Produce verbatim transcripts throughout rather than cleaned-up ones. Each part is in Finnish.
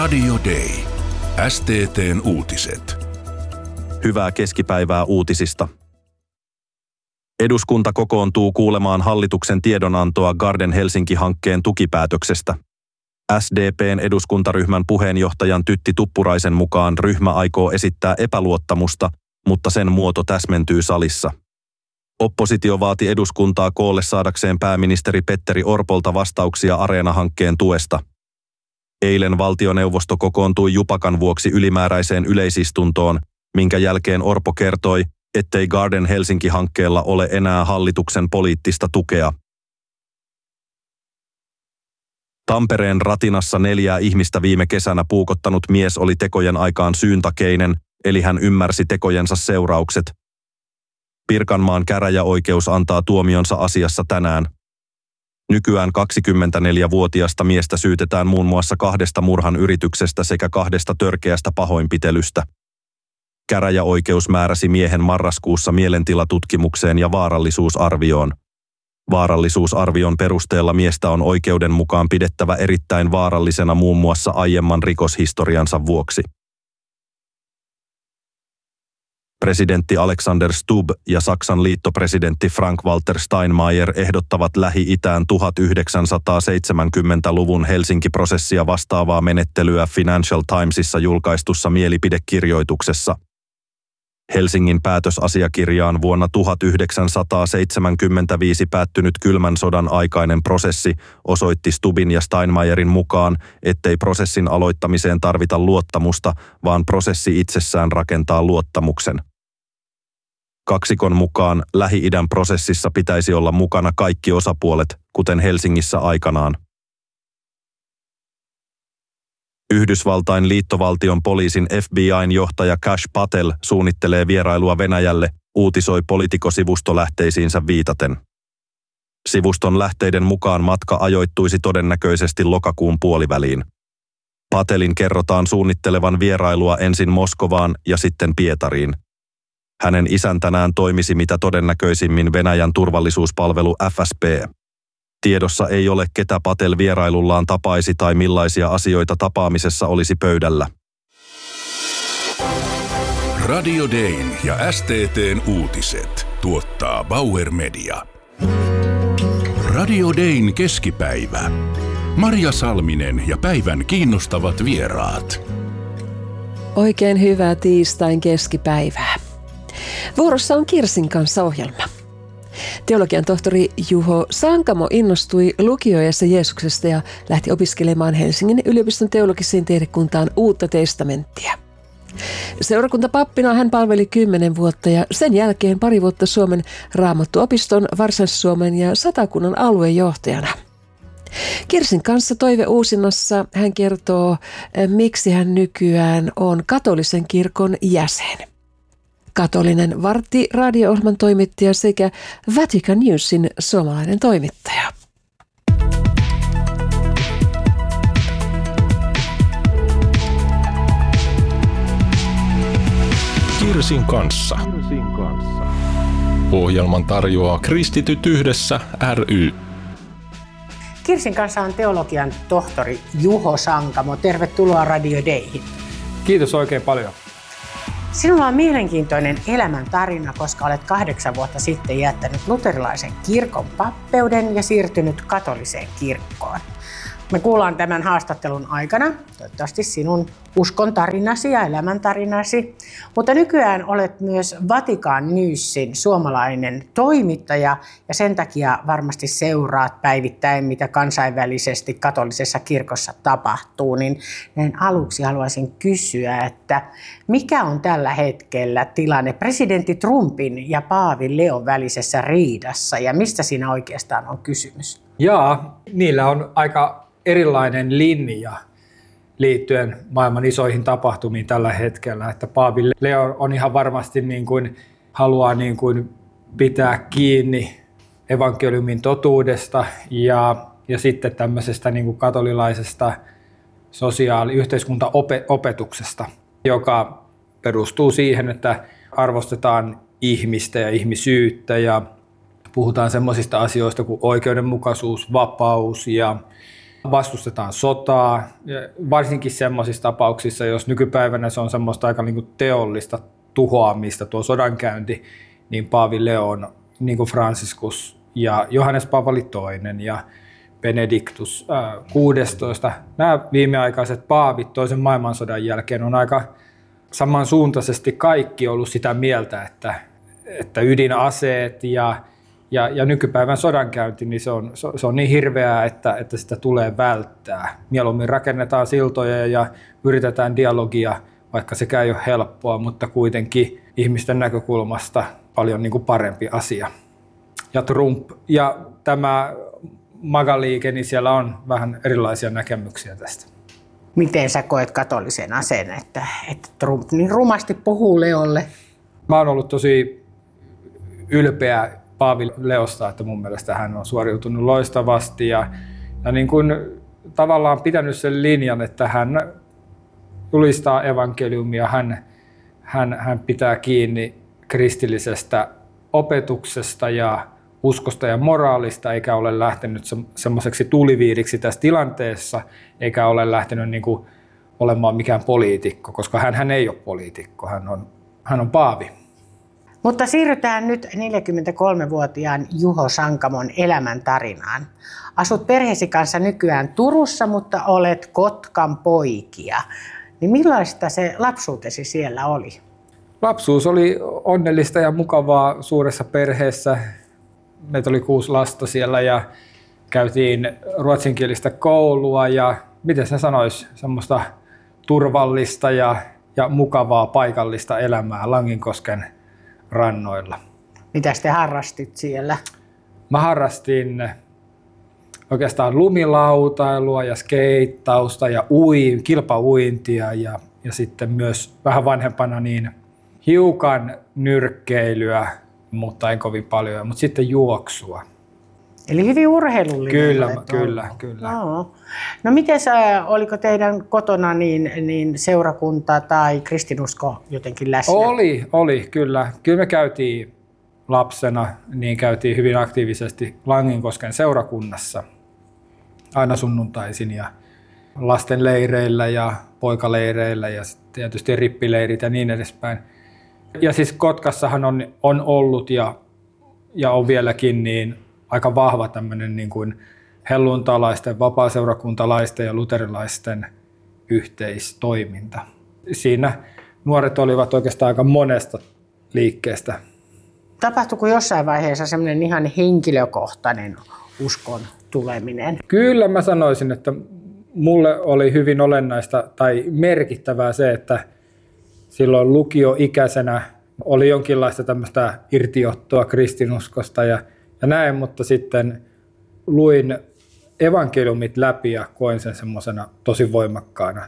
Radio Day. S T T:n uutiset. Hyvää keskipäivää uutisista. Eduskunta kokoontuu kuulemaan hallituksen tiedonantoa Garden Helsinki-hankkeen tukipäätöksestä. S D P:n eduskuntaryhmän puheenjohtajan Tytti Tuppuraisen mukaan ryhmä aikoo esittää epäluottamusta, mutta sen muoto täsmentyy salissa. Oppositio vaati eduskuntaa koolle saadakseen pääministeri Petteri Orpolta vastauksia Areena-hankkeen tuesta. Eilen valtioneuvosto kokoontui jupakan vuoksi ylimääräiseen yleisistuntoon, minkä jälkeen Orpo kertoi, ettei Garden Helsinki-hankkeella ole enää hallituksen poliittista tukea. Tampereen ratinassa neljää ihmistä viime kesänä puukottanut mies oli tekojen aikaan syyntakeinen, eli hän ymmärsi tekojensa seuraukset. Pirkanmaan käräjäoikeus antaa tuomionsa asiassa tänään. Nykyään kaksikymmentäneljävuotiasta miestä syytetään muun muassa kahdesta murhan yrityksestä sekä kahdesta törkeästä pahoinpitelystä. Käräjäoikeus määräsi miehen marraskuussa mielentilatutkimukseen ja vaarallisuusarvioon. Vaarallisuusarvion perusteella miestä on oikeuden mukaan pidettävä erittäin vaarallisena muun muassa aiemman rikoshistoriansa vuoksi. Presidentti Alexander Stubb ja Saksan liittopresidentti Frank-Walter Steinmeier ehdottavat Lähi-itään tuhatyhdeksänsataaseitsemänkymmentäluvun Helsinki-prosessia vastaavaa menettelyä Financial Timesissa julkaistussa mielipidekirjoituksessa. Helsingin päätösasiakirjaan vuonna tuhatyhdeksänsataaseitsemänkymmentäviisi päättynyt kylmän sodan aikainen prosessi osoitti Stubbin ja Steinmeierin mukaan, ettei prosessin aloittamiseen tarvita luottamusta, vaan prosessi itsessään rakentaa luottamuksen. Kaksikon mukaan Lähi-idän prosessissa pitäisi olla mukana kaikki osapuolet, kuten Helsingissä aikanaan. Yhdysvaltain liittovaltion poliisin F B I:n johtaja Kash Patel suunnittelee vierailua Venäjälle, uutisoi Politico-sivusto lähteisiinsä viitaten. Sivuston lähteiden mukaan matka ajoittuisi todennäköisesti lokakuun puoliväliin. Patelin kerrotaan suunnittelevan vierailua ensin Moskovaan ja sitten Pietariin. Hänen isäntänään toimisi mitä todennäköisimmin Venäjän turvallisuuspalvelu F S B. Tiedossa ei ole, ketä Patel vierailullaan tapaisi tai millaisia asioita tapaamisessa olisi pöydällä. Radio Dayn ja S T T:n uutiset tuottaa Bauer Media. Radio Dayn keskipäivä. Marja Salminen ja päivän kiinnostavat vieraat. Oikein hyvää tiistain keskipäivää. Vuorossa on Kirsin kanssa ohjelma. Teologian tohtori Juho Sankamo innostui lukioajassa Jeesuksesta ja lähti opiskelemaan Helsingin yliopiston teologiseen tiedekuntaan Uutta testamenttia. Seurakuntapappina hän palveli kymmenen vuotta ja sen jälkeen pari vuotta Suomen Raamattuopiston, Varsinais-Suomen ja Satakunnan aluejohtajana. Kirsin kanssa Toive uusinnassa hän kertoo, miksi hän nykyään on katolisen kirkon jäsen. Katolinen Vartti radio-ohjelman toimittaja sekä Vatican Newsin suomalainen toimittaja. Kirsin kanssa. Ohjelman tarjoaa Kristityt yhdessä ry. Kirsin kanssa on teologian tohtori Juho Sankamo. Tervetuloa Radio Dayhin. Kiitos oikein paljon. Sinulla on mielenkiintoinen elämäntarina, koska olet kahdeksan vuotta sitten jättänyt luterilaisen kirkon pappeuden ja siirtynyt katoliseen kirkkoon. Me kuullaan tämän haastattelun aikana, toivottavasti sinun uskon tarinasi ja elämäntarinasi, mutta nykyään olet myös Vatican Newsin suomalainen toimittaja ja sen takia varmasti seuraat päivittäin, mitä kansainvälisesti katolisessa kirkossa tapahtuu. Niin näin aluksi haluaisin kysyä, että mikä on tällä hetkellä tilanne presidentti Trumpin ja Paavi Leon välisessä riidassa ja mistä siinä oikeastaan on kysymys? Jaa, niillä on aika erilainen linja liittyen maailman isoihin tapahtumiin tällä hetkellä. Että Paavi Leo on ihan varmasti niin kuin, haluaa niin kuin pitää kiinni evankeliumin totuudesta ja, ja sitten tämmöisestä niin kuin katolilaisesta sosiaali-yhteiskuntaopetuksesta, joka perustuu siihen, että arvostetaan ihmistä ja ihmisyyttä ja puhutaan semmoisista asioista kuin oikeudenmukaisuus, vapaus ja vastustetaan sotaa, ja varsinkin semmoisissa tapauksissa, jos nykypäivänä se on semmoista aika niin kuin teollista tuhoamista, tuo sodankäynti, niin Paavi Leo on niin kuin Franciscus ja Johannes Paavali toinen ja Benedictus kuudestoista. Nämä viimeaikaiset paavit toisen maailmansodan jälkeen on aika samansuuntaisesti kaikki ollut sitä mieltä, että, että ydinaseet ja, ja, ja nykypäivän sodankäynti, niin se on, se on niin hirveää, että, että sitä tulee välttää. Mieluummin rakennetaan siltoja ja yritetään dialogia, vaikka sekään ei ole helppoa, mutta kuitenkin ihmisten näkökulmasta paljon niin kuin parempi asia. Ja Trump ja tämä MAGA-liike, niin siellä on vähän erilaisia näkemyksiä tästä. Miten sä koet katolisen aseen, että, että Trump niin rumasti puhuu Leolle? Mä oon ollut tosi ylpeä Paavi Leosta, että mun mielestä hän on suoriutunut loistavasti ja, ja niin kuin tavallaan pitänyt sen linjan, että hän julistaa evankeliumia, hän, hän, hän pitää kiinni kristillisestä opetuksesta ja uskosta ja moraalista, eikä ole lähtenyt semmoiseksi tuliviiriksi tässä tilanteessa, eikä ole lähtenyt niin kuin olemaan mikään poliitikko, koska hän, hän ei ole poliitikko, hän on, hän on paavi. Mutta siirrytään nyt neljäkymmentäkolmevuotiaan Juho Sankamon elämäntarinaan. Asut perheesi kanssa nykyään Turussa, mutta olet Kotkan poikia. Niin millaista se lapsuutesi siellä oli? Lapsuus oli onnellista ja mukavaa suuressa perheessä. Meitä oli kuusi lasta siellä ja käytiin ruotsinkielistä koulua ja miten sen sanoisi, semmoista turvallista ja, ja mukavaa paikallista elämää Langinkosken rannoilla. Mitäs te harrastit siellä? Mä harrastin oikeastaan lumilautailua ja skeittausta ja ui, kilpauintia ja, ja sitten myös vähän vanhempana niin hiukan nyrkkeilyä, mutta en kovin paljon, mutta sitten juoksua. Eli hyvin urheilullinen. Kyllä, kyllä, kyllä. No, no miten oliko teidän kotona niin, niin seurakunta tai kristinusko jotenkin läsnä? Oli, oli kyllä. Kyllä me käytiin lapsena, niin käytiin hyvin aktiivisesti Langinkosken seurakunnassa aina sunnuntaisin ja lasten leireillä ja poikaleireillä ja tietysti rippileirit ja niin edespäin. Ja siis Kotkassahan on, on ollut ja, ja on vieläkin niin aika vahva tämmöinen niin kuin helluntalaisten, vapaaseurakuntalaisten ja luterilaisten yhteistoiminta. Siinä nuoret olivat oikeastaan aika monesta liikkeestä. Tapahtuiko jossain vaiheessa semmoinen ihan henkilökohtainen uskon tuleminen? Kyllä mä sanoisin, että mulle oli hyvin olennaista tai merkittävää se, että silloin lukioikäisenä oli jonkinlaista tämmöistä irtiottoa kristinuskosta ja, ja näin, mutta sitten luin evankeliumit läpi ja koin sen semmoisena tosi voimakkaana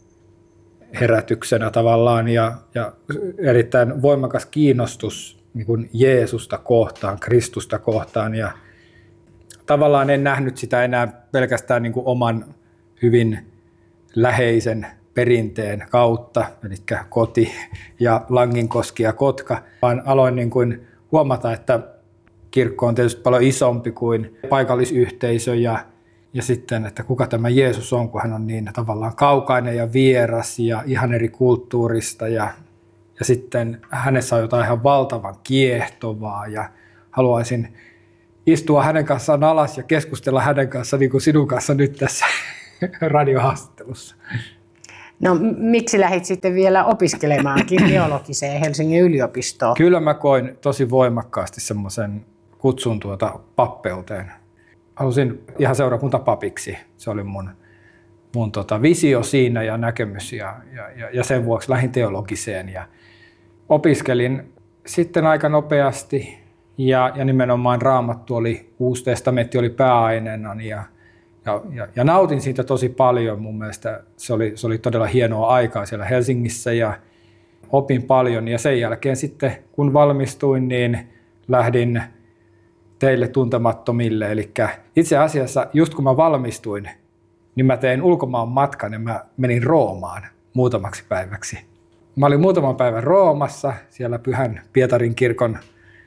herätyksenä tavallaan ja, ja erittäin voimakas kiinnostus niin kuin Jeesusta kohtaan, Kristusta kohtaan ja tavallaan en nähnyt sitä enää pelkästään niin kuin oman hyvin läheisen perinteen kautta, eli koti ja Langinkoski ja Kotka, vaan aloin niin kuin huomata, että kirkko on tietysti paljon isompi kuin paikallisyhteisö ja, ja sitten, että kuka tämä Jeesus on, kun hän on niin tavallaan kaukainen ja vieras ja ihan eri kulttuurista ja, ja sitten hänessä on jotain ihan valtavan kiehtovaa ja haluaisin istua hänen kanssaan alas ja keskustella hänen kanssaan niin kuin sinun kanssa nyt tässä radiohaastattelussa. No miksi lähdit sitten vielä opiskelemaankin teologiseen Helsingin yliopistoon? Kyllä mä koin tosi voimakkaasti semmoisen kutsun tuota pappeuteen. Halusin ihan seurakuntapapiksi. Se oli mun, mun tota visio siinä ja näkemys ja, ja, ja sen vuoksi lähdin teologiseen ja opiskelin sitten aika nopeasti ja, ja nimenomaan Raamattu oli, Uusi testamentti oli pääaineena ja Ja, ja, ja nautin siitä tosi paljon. Mun mielestä se oli, se oli todella hienoa aikaa siellä Helsingissä ja opin paljon. Ja sen jälkeen sitten, kun valmistuin, niin lähdin teille tuntemattomille. Eli itse asiassa just kun mä valmistuin, niin mä tein ulkomaan matkan ja mä menin Roomaan muutamaksi päiväksi. Mä olin muutaman päivän Roomassa, siellä Pyhän Pietarin kirkon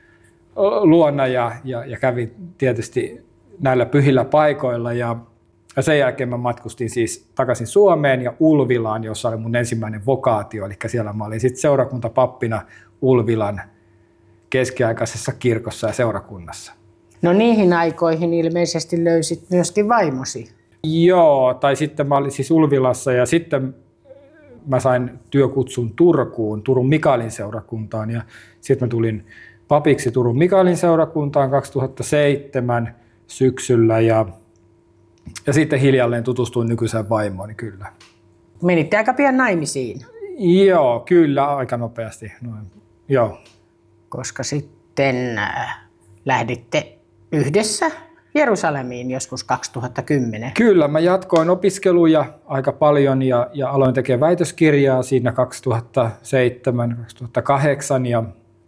luona ja, ja, ja kävin tietysti näillä pyhillä paikoilla ja Ja sen jälkeen mä matkustin siis takaisin Suomeen ja Ulvilaan, jossa oli mun ensimmäinen vokaatio. Eli siellä mä olin sitten seurakuntapappina Ulvilan keskiaikaisessa kirkossa ja seurakunnassa. No niihin aikoihin ilmeisesti löysit myöskin vaimosi. Joo, tai sitten mä olin siis Ulvilassa ja sitten mä sain työkutsun Turkuun, Turun Mikaelin seurakuntaan. Ja sitten mä tulin papiksi Turun Mikaelin seurakuntaan kaksituhattaseitsemän syksyllä ja, ja sitten hiljalleen tutustuin nykyiseen vaimooni kyllä. Menitte aika pian naimisiin. Joo, kyllä, aika nopeasti. Noin. Joo. Koska sitten äh, lähditte yhdessä Jerusalemiin joskus kaksituhattakymmenen. Kyllä, mä jatkoin opiskeluja aika paljon ja, ja aloin tekemään väitöskirjaa siinä kaksituhattaseitsemän kaksituhattakahdeksan ja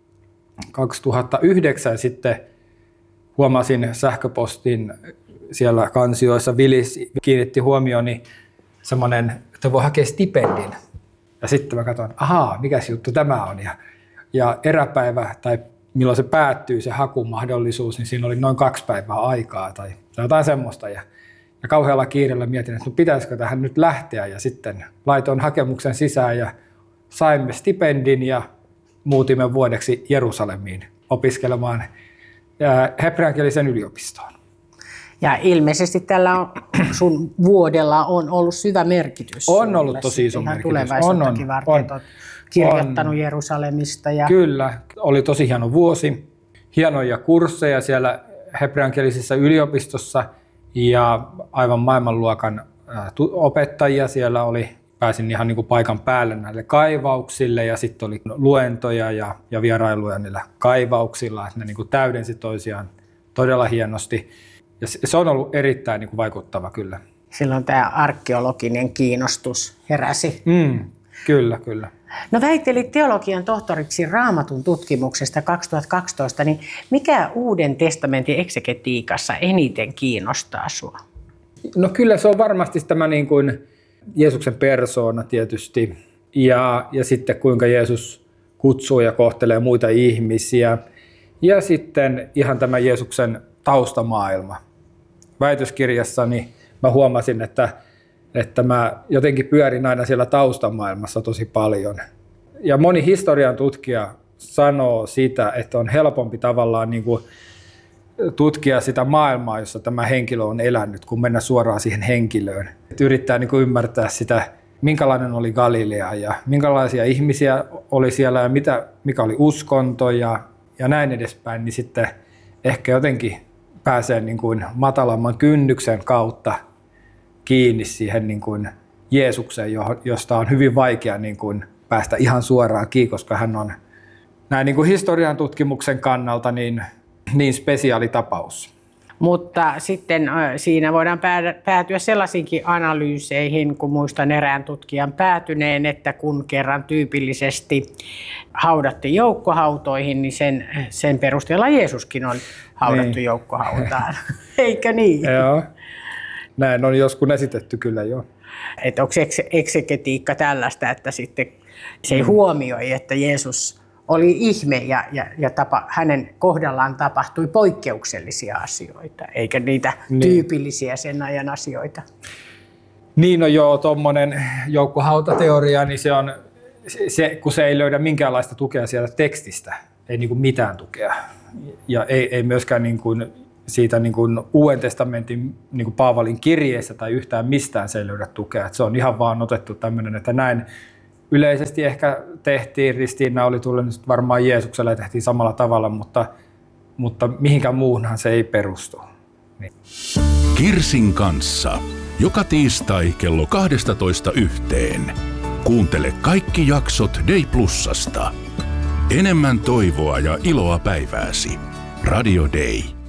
kaksituhattayhdeksän sitten huomasin sähköpostin siellä kansioissa, Vilis kiinnitti huomioni semmoinen, että voi hakea stipendin. Ja sitten mä katsoin, ahaa, mikäs juttu tämä on. Ja, ja eräpäivä tai milloin se päättyy se hakumahdollisuus, niin siinä oli noin kaksi päivää aikaa tai jotain semmoista. Ja, ja kauhealla kiireellä mietin, että no pitäisikö tähän nyt lähteä ja sitten laitoin hakemuksen sisään ja saimme stipendin ja muutimme vuodeksi Jerusalemiin opiskelemaan hebreankielisen yliopistoon. Ja ilmeisesti tällä on, sun vuodella on ollut syvä merkitys. On ollut tosi iso merkitys. Tulevaisuuttakin varten on, on kirjoittanut on. Jerusalemista. Ja... Kyllä, oli tosi hieno vuosi. Hienoja kursseja siellä hebreankielisessä yliopistossa ja aivan maailmanluokan opettajia siellä oli. Pääsin ihan niin kuin paikan päälle näille kaivauksille ja sitten oli luentoja ja, ja vierailuja niillä kaivauksilla, että ne niin kuin täydensi toisiaan todella hienosti. Ja se on ollut erittäin niin kuin vaikuttava kyllä. Silloin tämä arkeologinen kiinnostus heräsi. Mm, kyllä, kyllä. No väittelit teologian tohtoriksi Raamatun tutkimuksesta kaksituhattakaksitoista, niin mikä Uuden testamentin eksegetiikassa eniten kiinnostaa sua? No kyllä se on varmasti tämä niin kuin Jeesuksen persoona tietysti ja, ja sitten kuinka Jeesus kutsuu ja kohtelee muita ihmisiä ja sitten ihan tämä Jeesuksen taustamaailma. Väitöskirjassani mä huomasin, että, että mä jotenkin pyörin aina siellä taustamaailmassa tosi paljon. Ja moni historian tutkija sanoo sitä, että on helpompi tavallaan niin kuin tutkia sitä maailmaa, jossa tämä henkilö on elänyt, kun mennä suoraan siihen henkilöön. Et yrittää niin kuin ymmärtää sitä, minkälainen oli Galilea ja minkälaisia ihmisiä oli siellä ja mitä, mikä oli uskonto ja, ja näin edespäin, niin sitten ehkä jotenkin pääsee niin kuin matalamman kynnyksen kautta kiinni siihen niin kuin Jeesukseen, josta on hyvin vaikea niin kuin päästä ihan suoraan kiinni, koska hän on näin niin kuin historian tutkimuksen kannalta niin niin spesiaali tapaus. Mutta sitten siinä voidaan päätyä sellaisiinkin analyyseihin, kun muistan erään tutkijan päätyneen, että kun kerran tyypillisesti haudattiin joukkohautoihin, niin sen, sen perusteella Jeesuskin on haudattu niin joukkohautaan. Eikö niin? Joo, näin on joskus esitetty kyllä jo. Että onko eksegetiikka tällaista, että sitten se ei huomioi, että Jeesus oli ihme ja, ja, ja tapa, hänen kohdallaan tapahtui poikkeuksellisia asioita, eikä niitä niin tyypillisiä sen ajan asioita. Niin, no joo, tuommoinen joukkohautateoria, niin se on, se, kun se ei löydä minkäänlaista tukea sieltä tekstistä, ei niin kuin mitään tukea. Ja ei, ei myöskään niin kuin siitä niin kuin Uuden testamentin niin kuin Paavalin kirjeessä tai yhtään mistään se ei löydä tukea. Että se on ihan vaan otettu tämmöinen, että näin yleisesti ehkä tehtiin, ristiinna oli tullut varmaan Jeesukselle ja tehtiin samalla tavalla, mutta, mutta mihinkään muuhunhan se ei perustu. Niin. Kirsin kanssa. Joka tiistai kello kaksitoista yhteen. Kuuntele kaikki jaksot Day Plusasta. Enemmän toivoa ja iloa päivääsi. Radio Day.